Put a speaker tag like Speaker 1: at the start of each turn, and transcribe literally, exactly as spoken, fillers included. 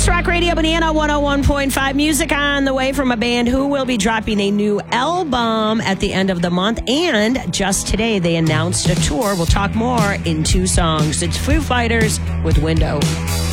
Speaker 1: It's Rock Radio Banana one oh one point five. Music on the way from a band who will be dropping a new album at the end of the month. And just today, they announced a tour. We'll talk more in two songs. It's Foo Fighters with Window.